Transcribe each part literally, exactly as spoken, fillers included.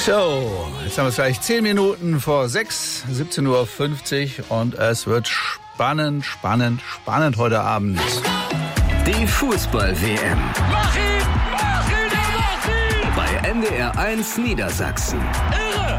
So, jetzt haben wir es gleich zehn Minuten vor sechs, siebzehn Uhr fünfzig und es wird spannend, spannend, spannend heute Abend. Die Fußball-W M. Mach ihn! Mach ihn! Er macht ihn! Bei N D R eins Niedersachsen. Irre!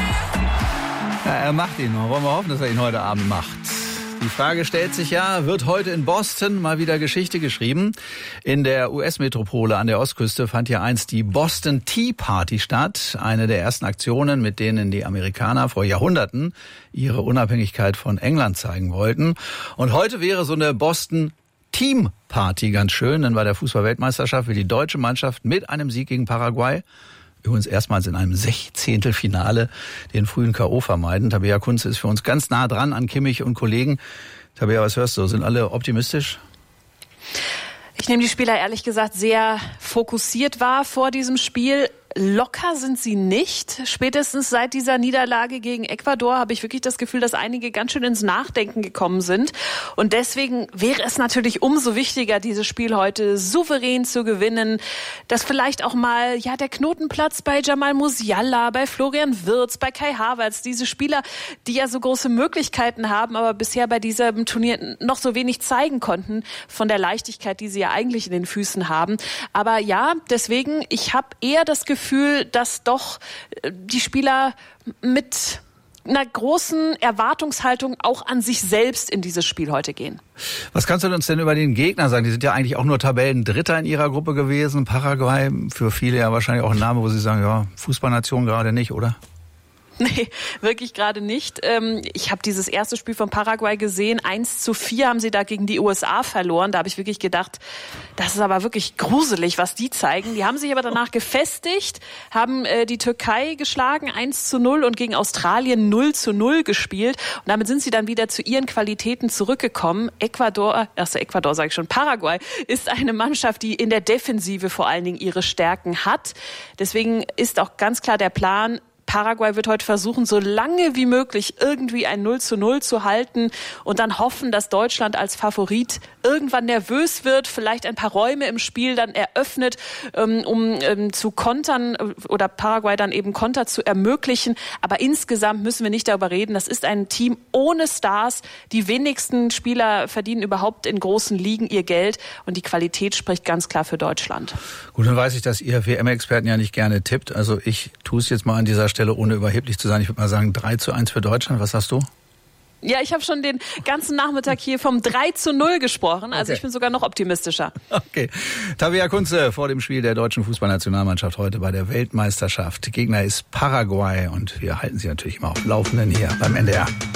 Ja, er macht ihn. Wollen wir hoffen, dass er ihn heute Abend macht. Die Frage stellt sich ja, wird heute in Boston mal wieder Geschichte geschrieben? In der U S-Metropole an der Ostküste fand ja einst die Boston Tea Party statt. Eine der ersten Aktionen, mit denen die Amerikaner vor Jahrhunderten ihre Unabhängigkeit von England zeigen wollten. Und heute wäre so eine Boston Team Party ganz schön, denn bei der Fußball-Weltmeisterschaft will die deutsche Mannschaft mit einem Sieg gegen Paraguay, übrigens erstmals in einem Sechzehntelfinale, den frühen K O vermeiden. Tabea Kunze ist für uns ganz nah dran an Kimmich und Kollegen. Tabea, was hörst du? Sind alle optimistisch? Ich nehme die Spieler ehrlich gesagt sehr fokussiert wahr vor diesem Spiel. Locker sind sie nicht. Spätestens seit dieser Niederlage gegen Ecuador habe ich wirklich das Gefühl, dass einige ganz schön ins Nachdenken gekommen sind. Und deswegen wäre es natürlich umso wichtiger, dieses Spiel heute souverän zu gewinnen. Dass vielleicht auch mal ja der Knotenplatz bei Jamal Musiala, bei Florian Wirtz, bei Kai Havertz, diese Spieler, die ja so große Möglichkeiten haben, aber bisher bei diesem Turnier noch so wenig zeigen konnten von der Leichtigkeit, die sie ja eigentlich in den Füßen haben. Aber ja, deswegen, ich habe eher das Gefühl, Gefühl, dass doch die Spieler mit einer großen Erwartungshaltung auch an sich selbst in dieses Spiel heute gehen. Was kannst du uns denn über den Gegner sagen? Die sind ja eigentlich auch nur Tabellendritter in ihrer Gruppe gewesen. Paraguay, für viele ja wahrscheinlich auch ein Name, wo sie sagen, ja, Fußballnation gerade nicht, oder? Nee, wirklich gerade nicht. Ich habe dieses erste Spiel von Paraguay gesehen. eins zu vier haben sie da gegen die U S A verloren. Da habe ich wirklich gedacht, das ist aber wirklich gruselig, was die zeigen. Die haben sich aber danach gefestigt, haben die Türkei geschlagen, eins zu null, und gegen Australien null zu null gespielt. Und damit sind sie dann wieder zu ihren Qualitäten zurückgekommen. Ecuador, also Ecuador sage ich schon, Paraguay ist eine Mannschaft, die in der Defensive vor allen Dingen ihre Stärken hat. Deswegen ist auch ganz klar der Plan, Paraguay wird heute versuchen, so lange wie möglich irgendwie ein null zu null zu halten und dann hoffen, dass Deutschland als Favorit irgendwann nervös wird, vielleicht ein paar Räume im Spiel dann eröffnet, um zu kontern oder Paraguay dann eben Konter zu ermöglichen. Aber insgesamt müssen wir nicht darüber reden. Das ist ein Team ohne Stars. Die wenigsten Spieler verdienen überhaupt in großen Ligen ihr Geld und die Qualität spricht ganz klar für Deutschland. Gut, dann weiß ich, dass ihr W M-Experten ja nicht gerne tippt. Also ich tue es jetzt mal an dieser Stelle, ohne überheblich zu sein. Ich würde mal sagen drei zu eins für Deutschland. Was sagst du? Ja, ich habe schon den ganzen Nachmittag hier vom drei zu null gesprochen. Also okay. Ich bin sogar noch optimistischer. Okay. Tabea Kunze vor dem Spiel der deutschen Fußballnationalmannschaft heute bei der Weltmeisterschaft. Gegner ist Paraguay und wir halten Sie natürlich immer auf dem Laufenden hier beim N D R.